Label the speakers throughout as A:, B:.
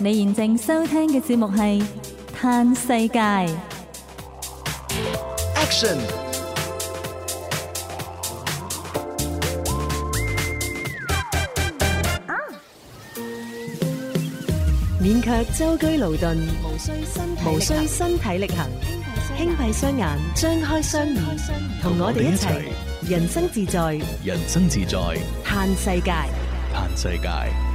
A: 你現正收聽嘅節目係嘆世界。
B: Action！
C: 勉強舟車勞頓，無需身體力行，輕閉雙眼，張開雙耳，同我哋一齊人生自在，
B: 人生自在，
C: 嘆世界。
B: 嘆世界。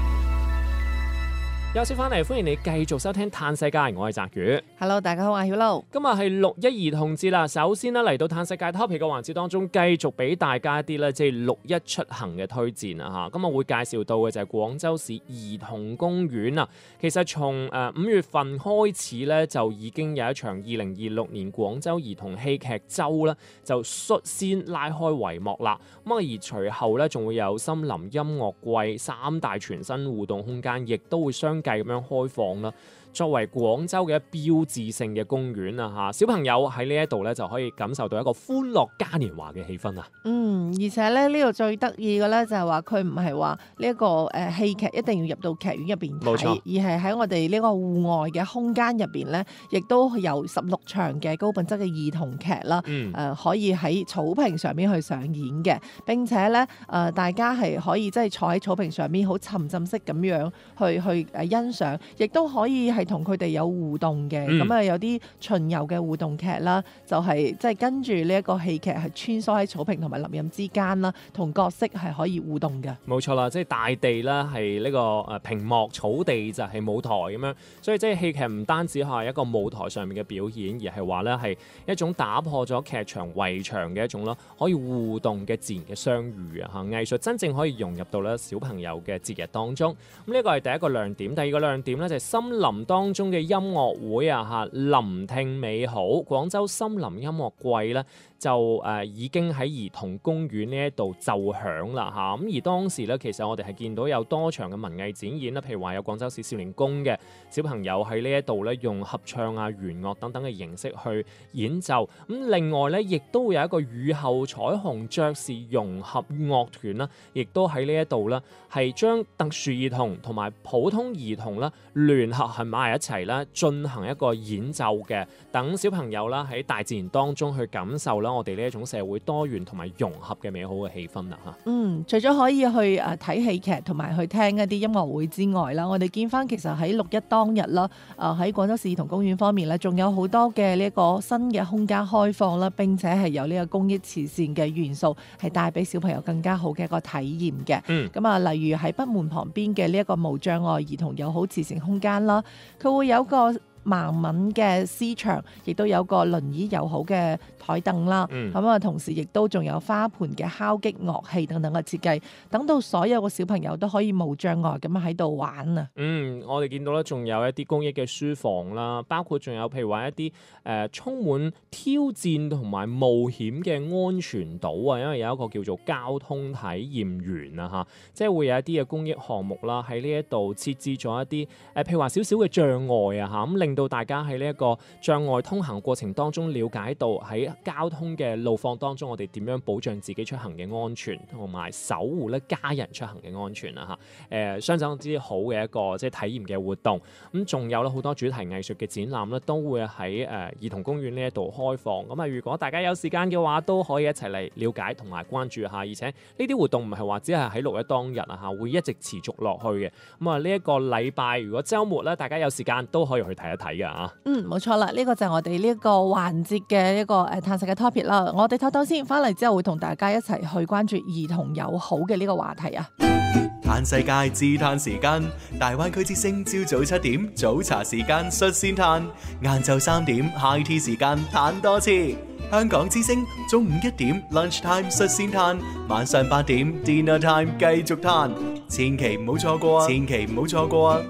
D: 休息翻嚟，歡迎你繼續收聽《嘆世界》，我係澤宇。
E: Hello， 大家好，我係曉露。
D: 今日係6·1兒童節啦。首先咧嚟到《嘆世界》topic 嘅環節當中，繼續俾大家一啲咧即係6·1出行嘅推薦啊嚇。咁我會介紹到嘅就係廣州市兒童公園啊。其實從5月份開始咧，就已經有一場2026年廣州兒童戲劇週咧，就率先拉開帷幕啦。咁而隨後咧仲會有森林音樂季3大全新互動空間，亦都會相繼咁樣開放啦。作為廣州嘅標誌性嘅公園啊，小朋友喺呢一度咧就可以感受到一個歡樂嘉年華嘅氣氛啊。
E: 而且咧呢度最得意嘅咧就係話佢唔係話呢一個戲劇一定要入到劇院入邊睇，
D: 冇錯，
E: 而係喺我哋呢個戶外嘅空間入邊咧，亦都有16場嘅高品質嘅兒童劇啦。可以喺草坪上面去上演嘅，並且咧大家係可以即係坐喺草坪上面好沉浸式咁樣去欣賞，亦都可以係同佢哋有互動嘅。咁有啲巡遊嘅互動劇啦，就係即係跟住呢一個戲劇係穿梭喺草坪同埋林蔭之間啦，同角色係可以互動嘅。冇錯啦，
D: 即係大地啦係呢個屏幕，草地就係舞台咁樣，所以即係戲劇唔單止係一個舞台上面嘅表演，而係話咧係一種打破咗劇場圍牆嘅一種咯，可以互動嘅自然嘅相遇啊！藝術真正可以融入到咧小朋友嘅節日當中。咁呢個係第一個亮點，第二個亮點咧就係森林當中嘅音樂會啊！聆聽美好，廣州森林音樂季咧就已經喺兒童公園呢一度奏響啦嚇。咁而當時咧，其實我哋係見到有多場嘅文藝展演啦，譬如話有廣州市少年宮嘅小朋友喺呢一度咧用合唱啊、弦樂等等嘅形式去演奏。咁另外咧，亦都會有一個雨後彩虹爵士融合樂團啦，亦都喺呢一度啦，係將特殊兒童同埋普通兒童啦聯合喺埋一齊啦，進行一個演奏嘅，等小朋友啦喺大自然當中去感受啦我哋呢一種社會多元同埋融合嘅美好嘅氣氛啦嚇。
E: 除咗可以去睇戲劇同埋去聽一啲音樂會之外啦，我哋見翻其實喺6·1當日啦，喺廣州市兒童公園方面咧，仲有好多嘅呢一個新嘅空間開放啦，並且係有呢個公益慈善嘅元素，係帶俾小朋友更加好嘅一個體驗嘅。例如喺北門旁邊嘅呢一個無障礙兒童友好慈善空間啦，佢會有個盲文嘅詩場，亦都有個輪椅友好嘅台凳啦。同時亦都仲有花盆嘅敲擊樂器等等嘅設計，等到所有嘅小朋友都可以無障礙咁喺度玩啊。
D: 我哋見到咧，仲有一啲公益嘅書房啦，包括仲有譬如話一啲充滿挑戰同埋冒險嘅安全島啊，因為有一個叫做交通體驗園啊嚇，即係會有一啲嘅公益項目啦，喺呢一度設置咗一啲譬如話少少嘅障礙啊嚇，咁令到大家喺呢一個障礙通行過程當中了解到喺交通嘅路況當中，我哋點樣保障自己出行嘅安全，同埋守護咧家人出行嘅安全啊嚇。相當之好嘅一個即係體驗嘅活動。咁仲有咧好多主題藝術嘅展覽咧，都會喺兒童公園呢一度開放。咁啊，如果大家有時間嘅話，都可以一齊嚟了解同埋關注下。而且呢啲活動唔係話只係喺6·1當日啊嚇，會一直持續落去嘅。咁啊，呢一個禮拜如果週末咧，大家有時間都可以去睇一睇嘅啊。
E: 冇錯啦，呢個就係我哋呢一個環節嘅一個嘆世界 topic 啦。我哋唞先，翻嚟之後會同大家一齊去關注兒童友好嘅呢個話題啊。
B: 嘆世界自嘆時間，大灣區之聲朝早7點早茶時間率先嘆，晏晝3點 high tea 時間嘆多次。香港之聲中午1點 lunch time 率先嘆，晚上8點 dinner time 繼續嘆，千祈唔好錯過啊！千祈唔好錯過啊！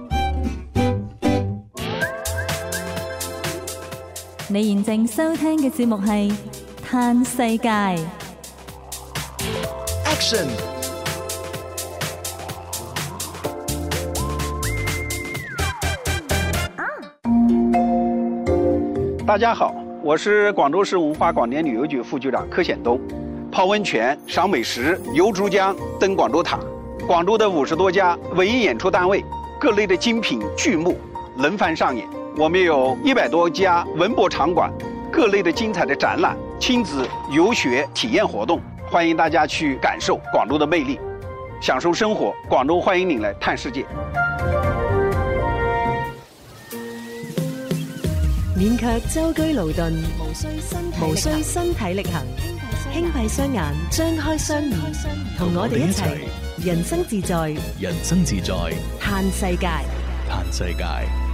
A: 你現正收聽嘅節目係嘆世界。
B: Action！
F: 大家好，我是廣州市文化廣電旅遊局副局長柯顯東。泡溫泉、賞美食、遊珠江、登廣州塔，廣州的50多家文藝演出單位各类的精品剧目轮番上演。我们有100多家文博场馆，各类的精彩的展览、亲子游学体验活动，欢迎大家去感受廣州的魅力，享受生活。廣州歡迎您來探世界。
C: 免卻舟車勞頓，無需身體力行，輕閉雙眼，張開雙耳，同我哋一齊人生自在，
B: 人生自在，
C: 嘆世界。
B: 嘆世界。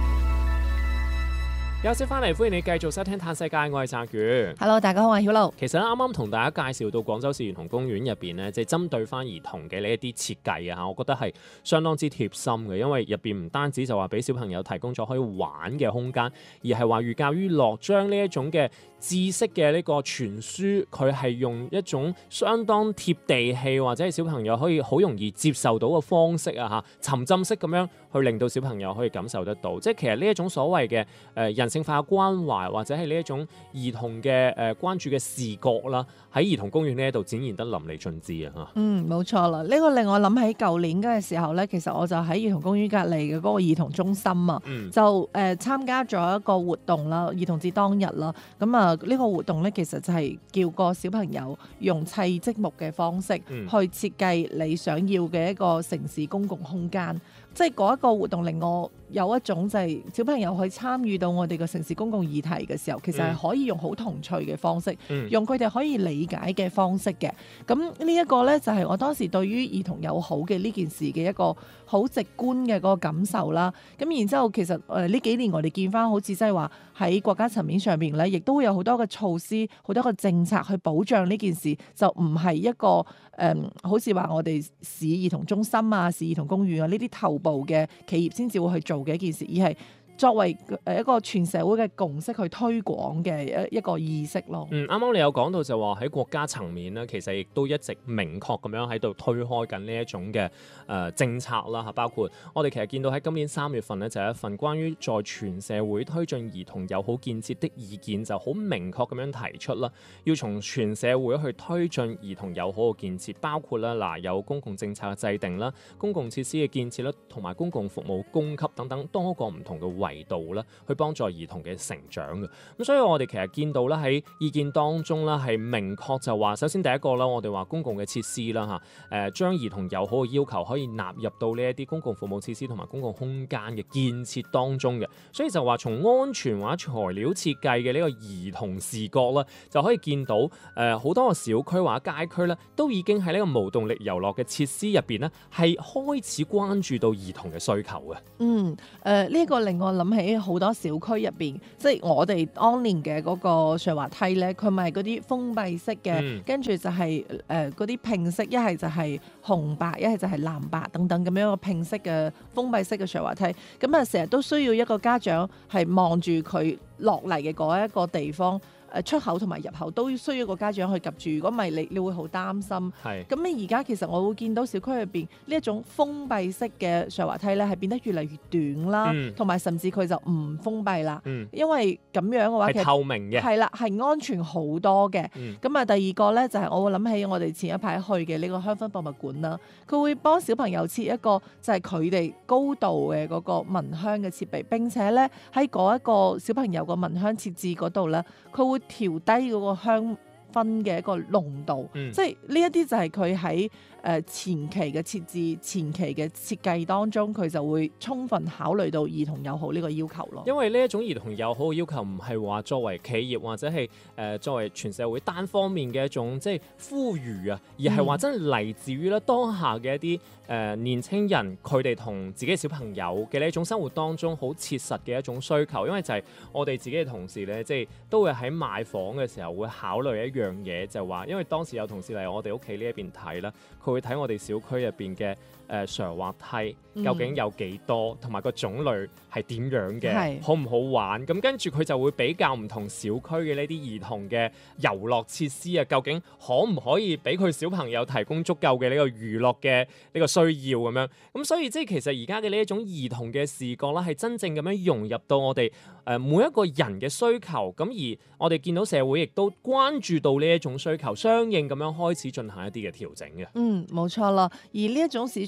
D: 休息翻嚟，歡迎你繼續收聽《嘆世界》，我係澤宇。
E: Hello， 大家好，我係曉露。
D: 其實咧，啱啱同大家介紹到廣州市兒童公園入邊咧，即係針對翻兒童嘅呢一啲設計啊，我覺得係相當之貼心嘅，因為入邊唔單止就話俾小朋友提供咗可以玩嘅空間，而係話寓教於樂，將呢一種嘅知識嘅呢個傳輸，佢係用一種相當貼地氣或者係小朋友可以好容易接受到嘅方式啊嚇，沉浸式咁樣去令到小朋友可以感受得到。即係其實呢一種所謂嘅人性化關懷或者係呢一種兒童嘅關注嘅視覺啦，喺兒童公園呢一度展現得淋漓盡致啊嚇。
E: 冇錯啦，呢個令我諗起舊年嘅時候咧，其實我就喺兒童公園隔離嘅嗰個兒童中心啊，就參加咗一個活動啦，兒童節當日啦，咁啊呢個活動咧其實就係叫個小朋友用砌積木嘅方式去設計你想要嘅一個城市公共空間。即係嗰一個活動令我有一種就係小朋友去參與到我哋嘅城市公共議題嘅時候，其實係可以用好童趣嘅方式，用佢哋可以理解嘅方式嘅。咁呢一個呢，就係我當時對於兒童友好嘅呢件事嘅一個好直觀嘅嗰個感受啦。咁然之後其實呢幾年我哋見翻好似即係話喺國家層面上邊呢，亦都會有好多嘅措施、好多嘅政策去保障呢件事，就唔係一個好似話我哋市兒童中心啊、市兒童公園啊呢啲頭部嘅企業先至會去做嘅一件事，而係作為一個全社會嘅共識去推廣嘅一個意識咯。
D: 啱啱你有講到就話喺國家層面咧，其實亦都一直明確咁樣喺度推開緊呢一種嘅政策啦嚇，包括我哋其實見到喺今年3月份呢，就有一份關於在全社會推進兒童友好建設的意見，就好明確咁樣提出啦，要從全社會去推進兒童友好嘅建設，包括啦有公共政策嘅制定啦、公共設施嘅建設啦，同埋公共服務供給等等多個唔同嘅維度啦，去幫助兒童嘅成長嘅。咁所以我哋其實見到啦喺意見當中啦，係明確就話，首先第一個啦，我哋話公共嘅設施啦嚇，將兒童友好嘅要求可以納入到呢一啲公共服務設施同埋公共空間嘅建設當中嘅。所以就話從安全或者材料設計嘅呢個兒童視覺啦，就可以見到好多個小區或者街區咧，都已經喺呢個無動力遊樂嘅設施入邊咧，係開始關注到兒童嘅需求嘅。
E: 呢個令我諗起好多小區入邊，即係我哋當年嘅嗰個上滑梯咧，佢咪嗰啲封閉式嘅，跟住就係嗰啲拼色，一係就係紅白，一係就係藍白等等咁樣個拼色嘅封閉式嘅上滑梯。咁啊，成日都需要一個家長係望住佢落嚟嘅嗰一個地方。出口同埋入口都需要個家長去及住，如果唔係你會好擔心。咁你而家其實我會見到小區入邊呢一種封閉式嘅上滑梯咧，係變得越嚟越短啦，同埋甚至佢就唔封閉啦，因為咁樣嘅話
D: 係透明嘅，
E: 係啦，係安全好多嘅。咁啊，第二個咧就係我會諗起我哋前一排去嘅呢個香薰博物館啦，佢會幫小朋友設一個就係佢哋高度嘅嗰個聞香嘅設備，並且咧喺嗰一個小朋友個聞香設置嗰度咧，佢會調低嗰個香薰嘅一個濃度，即係呢一啲就係佢喺前期嘅設置、前期嘅設計當中，佢就會充分考慮到兒童友好呢個要求咯。
D: 因為呢一種兒童友好嘅要求唔係話作為企業或者係作為全社會單方面嘅一種即係呼籲啊，而係話真係嚟自於咧當下嘅一啲年青人，佢哋同自己嘅小朋友嘅呢一種生活當中好切實嘅一種需求。因為就係我哋自己嘅同事咧，即係都會喺買房嘅時候會考慮一樣嘢，就係話，因為當時有同事嚟我哋屋企呢一邊睇啦，佢會睇我哋小區入邊嘅上滑梯究竟有幾多，同埋個種類係點樣嘅，好唔好玩？咁跟住佢就會比較唔同小區嘅呢啲兒童嘅遊樂設施啊，究竟可唔可以俾佢小朋友提供足夠嘅呢個娛樂嘅呢個需要咁樣？咁所以即係其實而家嘅呢一種兒童嘅視覺啦，係真正咁樣融入到我哋每一個人嘅需求。咁而我哋見到社會亦都關注到呢一種需求，相應咁樣開始進行一啲嘅調整嘅。
E: 冇錯啦。而呢一種市場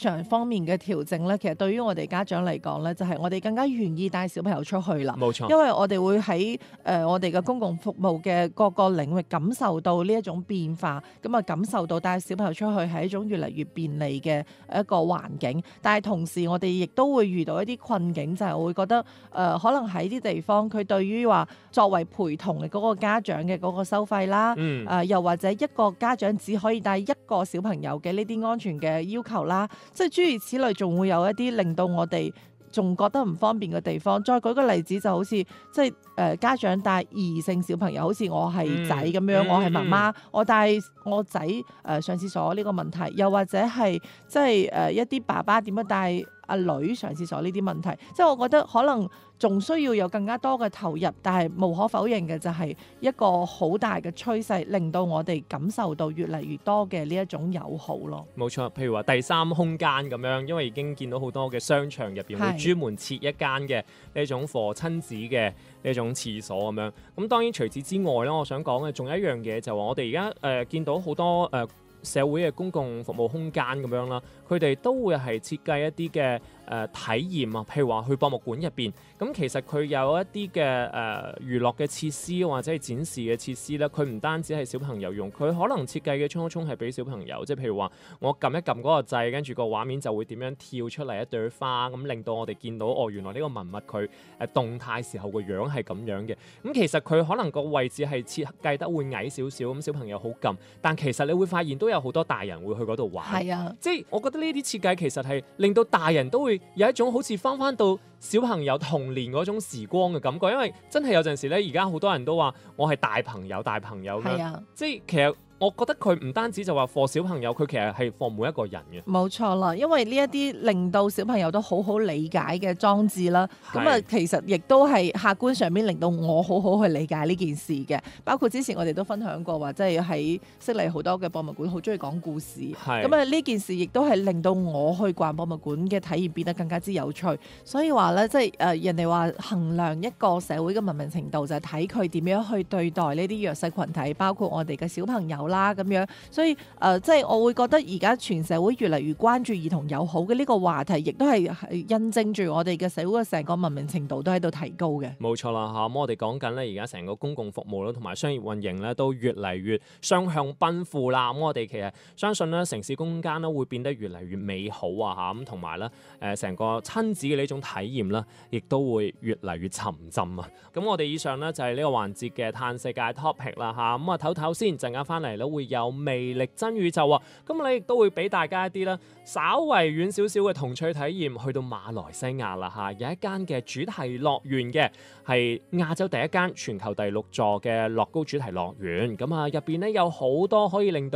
E: 場方面嘅調整咧，其實對於我哋家長嚟講咧，就係我哋更加願意帶小朋友出去啦。
D: 冇錯，
E: 因為我哋會喺我哋嘅公共服務嘅各個領域感受到呢一種變化，咁啊感受到帶小朋友出去係一種越嚟越便利嘅一個環境。但係同時我哋亦都會遇到一啲困境，就係我會覺得可能喺啲地方佢對於話作為陪同嘅嗰個家長嘅嗰個收費啦，又或者一個家長只可以帶一個小朋友嘅呢啲安全嘅要求啦，即係諸如此類，仲會有一啲令到我哋仲覺得唔方便嘅地方。再舉個例子，就好似即係家長帶異性小朋友，好似我係仔咁樣，我係媽媽，我帶我仔上廁所呢個問題，又或者係即係一啲爸爸點樣帶阿女上廁所呢啲問題，即係我覺得可能仲需要有更加多嘅投入，但係無可否認嘅就係一個好大嘅趨勢，令到我哋感受到越嚟越多嘅呢一種友好咯。
D: 冇錯，譬如話第三空間咁樣，因為已經見到好多嘅商場入邊會專門設一間嘅呢種課親子嘅呢種廁所咁樣。咁當然除此之外咧，我想講嘅仲有一樣嘢就係話我哋而家見到好多社會嘅公共服務空間咁樣啦，佢哋都會係設計一啲嘅體驗啊，譬如話去博物館入邊，咁其實佢有一啲嘅娛樂嘅設施或者係展示嘅設施咧，佢唔單止係小朋友用，佢可能設計嘅初衷係俾小朋友，即係譬如話我撳一撳嗰個掣，跟住個畫面就會點樣跳出嚟一朵花，咁令到我哋見到原來呢個文物佢動態時候個樣係咁樣嘅。咁其實佢可能個位置係設計得會矮少少，咁小朋友好撳，但其實你會發現都有好多大人會去嗰度玩。係啊，即係我覺得呢啲設計其實係令到大人都會有一種好似翻到小朋友童年嗰種時光嘅感覺，因為真係有陣時咧，而家好多人都話我係大朋友咁樣，即係其實我覺得佢唔單止就話課小朋友，佢其實係課每一個人嘅。冇錯啦，因為呢一啲令到小朋友都好好理解嘅裝置啦，咁啊其實亦都係客觀上面令到我好好去理解呢件事嘅。包括之前我哋都分享過話，即係喺悉尼好多嘅博物館好中意講故事，咁啊呢件事亦都係令到我去逛博物館嘅體驗變得更加之有趣。所以話咧，即係人哋話衡量一個社會嘅文明程度就係睇佢點樣去對待呢啲弱勢群體，包括我哋嘅小朋友啦咁樣，所以即係我會覺得而家全社會越嚟越關注兒童友好嘅呢個話題，亦都係印證住我哋嘅社會嘅成個文明程度都喺度提高嘅。冇錯啦嚇，咁我哋講緊咧，而家成個公共服務啦同埋商業運營咧都越嚟越雙向奔赴啦。咁我哋其實相信咧，城市空間咧會變得越嚟越美好啊嚇，咁同埋咧成個親子嘅呢種體驗啦，亦都會越嚟越沉浸啊。咁我哋以上咧就係呢個環節嘅嘆世界 topic 啦嚇，咁啊唞唞先，陣間翻嚟咧會有魅力真宇宙啊！咁你亦都會俾大家一啲咧稍為遠少少嘅童趣體驗，去到馬來西亞啦嚇，有一間嘅主題樂園嘅，係亞洲第一間、全球第6座嘅樂高主題樂園。咁啊入邊咧有好多可以令到